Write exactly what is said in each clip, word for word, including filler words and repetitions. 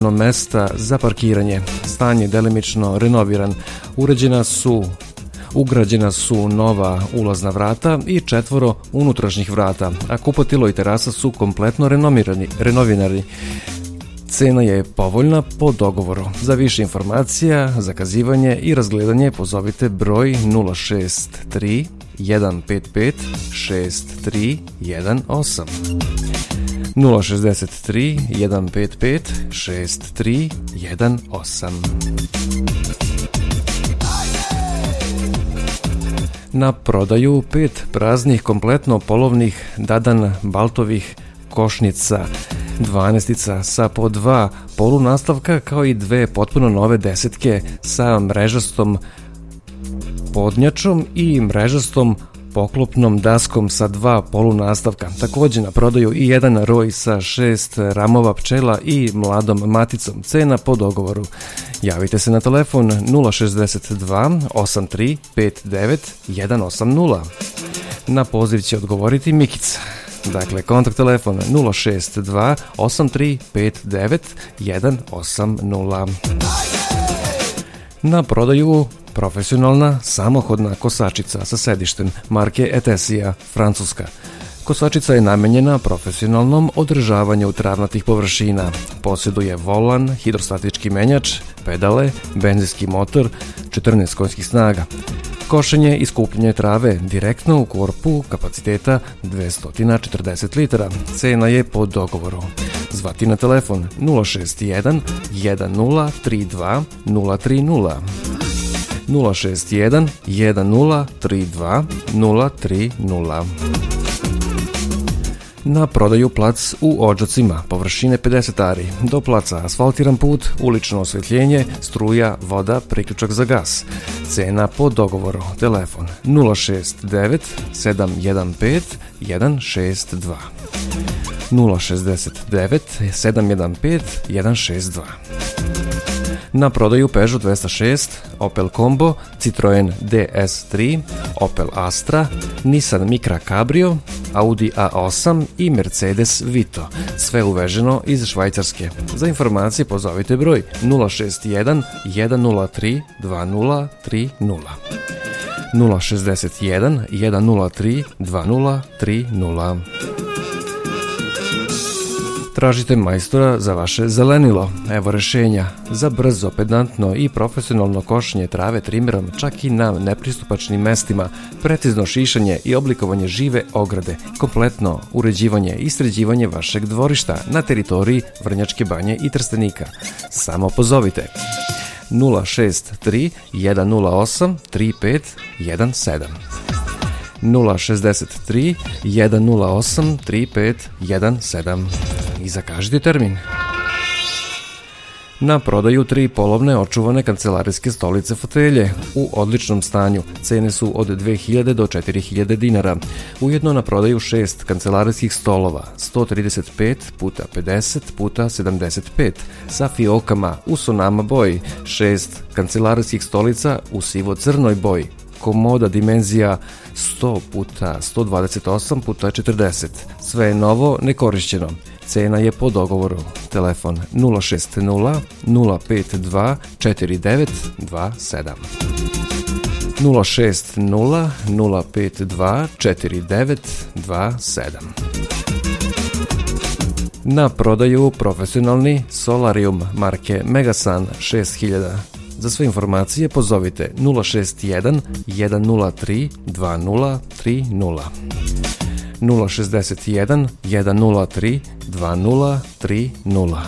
mesta za parkiranje. Stan je delimično renoviran. Uređena su Ugrađena su nova ulazna vrata i četvoro unutrašnjih vrata, a kupatilo i terasa su kompletno renomirani, renovirani. Cena je povoljna po dogovoru. Za više informacija, zakazivanje i razgledanje pozovite broj nula šest tri jedan pet pet šest tri jedan osam. nula šest tri jedan pet pet šest tri jedan osam. Na prodaju pet praznih kompletno polovnih Dadan Baltovih košnica, dvanaestica sa po dva polunastavka kao i dve potpuno nove desetke sa mrežastom podnjačom i mrežastom poklopnom daskom sa dva polunastavka. Takođe na prodaju i jedan roj sa šest ramova pčela i mladom maticom. Cena po dogovoru. Javite se na telefon nula šest dva osam tri pet devet jedan osam nula. Na poziv će odgovoriti Mikica. Dakle, kontakt telefon nula šest dva osam tri pet devet jedan osam nula. Na prodaju profesionalna samohodna kosačica sa sedištem marke Etesija, Francuska. Kosačica je namenjena profesionalnom održavanju travnatih površina. Posjeduje volan, hidrostatički menjač, pedale, benzinski motor, četrnaest konjskih snaga. Košenje i skupljanje trave direktno u korpu kapaciteta dvesta četrdeset litara. Cena je po dogovoru. Zvati na telefon nula šest jedan jedan nula tri dva nula tri nula. nula šest jedan jedan nula tri dva nula tri nula. Na prodaju plac u Odžacima, površine pedeset ari. Do placa asfaltiran put, ulično osvetljenje, struja, voda, priključak za gas. Cena po dogovoru. Telefon nula šest devet sedam jedan pet jedan šest dva. nula šest devet sedam jedan pet jedan šest dva. Na prodaju Peugeot dvesta šest, Opel Combo, Citroen D S tri, Opel Astra, Nissan Micra Cabrio, Audi A osam i Mercedes Vito. Sve uveženo iz Švajcarske. Za informacije pozovite broj nula šest jedan jedan nula tri dva nula tri nula. nula šest jedan jedan nula tri dva nula tri nula. Tražite majstora za vaše zelenilo. Evo rešenja za brzo, pedantno i profesionalno košenje trave trimerom čak i na nepristupačnim mestima, precizno šišanje i oblikovanje žive ograde, kompletno uređivanje i sređivanje vašeg dvorišta na teritoriji Vrnjačke Banje i Trstenika. Samo pozovite nula šest tri jedan nula osam tri pet jedan sedam. nula šest tri jedan nula osam tri pet jedan sedam i zakažite termin. Na prodaju tri polovne očuvane kancelarijske stolice fotelje u odličnom stanju. Cene su od dve hiljade do četiri hiljade dinara. Ujedno na prodaju šest kancelarijskih stolova sto trideset pet puta pedeset puta sedamdeset pet sa fiokama u sonama boji, šest kancelarijskih stolica u sivo-crnoj boji, komoda dimenzija sto puta sto dvadeset osam puta četrdeset. Sve je novo, nekorišćeno. Cena je po dogovoru. Telefon nula šest nula nula pet dva četiri devet dva sedam. nula šest nula nula pet dva četiri devet dva sedam. Na prodaju profesionalni solarium marke Megasun šest hiljada. Za sve informacije pozovite nula šest jedan jedan nula tri dva nula tri nula. nula šest jedan jedan nula tri dva nula tri nula.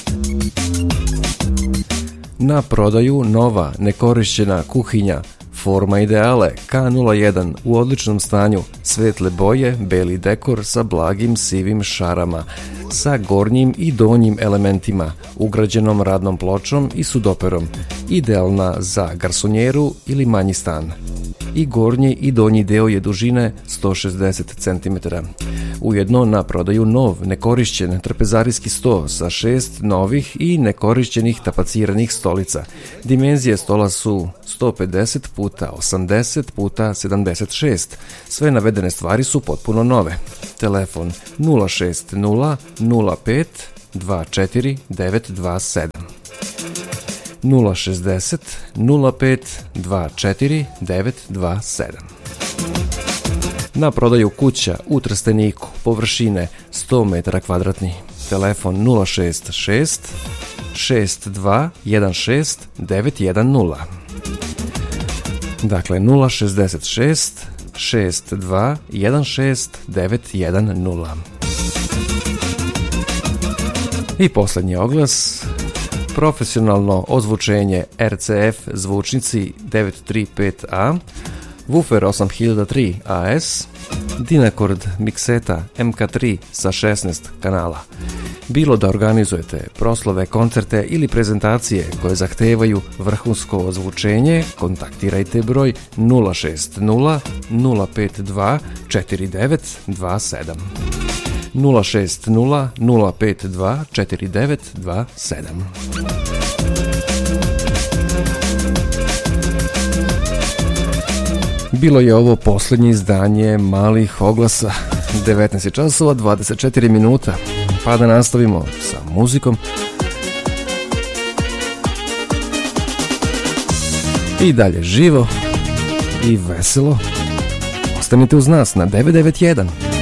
Na prodaju nova nekorišćena kuhinja Forma Ideale K nula jedan u odličnom stanju, svetle boje, beli dekor sa blagim sivim šarama, sa gornjim i donjim elementima, ugrađenom radnom pločom i sudoperom, idealna za garsonjeru ili manji stan. I gornji i donji deo je dužine sto šezdeset centimetara. Ujedno na prodaju nov, nekorišćen trpezarijski sto sa šest novih i nekorišćenih tapaciranih stolica. Dimenzije stola su sto pedeset puta osamdeset puta sedamdeset šest. Sve navedene stvari su potpuno nove. Telefon nula šest nula nula pet dva četiri devet dva sedam. nula šezdeset nula pet dva četiri devet dva sedam. Na prodaju kuća u Trsteniku, površine sto metara kvadratnih. Telefon nula šest šest šest dva jedan šest devet jedan nula. Dakle nula šezdeset šest šest dva jedan šest devet jedan nula. I posljednji oglas. Profesionalno ozvučenje R C F zvučnici devet tri pet A, Woofer osam hiljada tri A S, Dynacord mikseta M K tri sa šesnaest kanala. Bilo da organizujete proslove, koncerte ili prezentacije koje zahtevaju vrhunsko ozvučenje, kontaktirajte broj nula šest nula nula pet dva četiri devet dva sedam. nula šest nula nula pet dva četiri devet dva sedam. Bilo je ovo posljednje izdanje malih oglasa. devetnaest časova dvadeset četiri minuta. Pa da nastavimo sa muzikom. I dalje živo i veselo. Ostanite uz nas na devet devet jedan.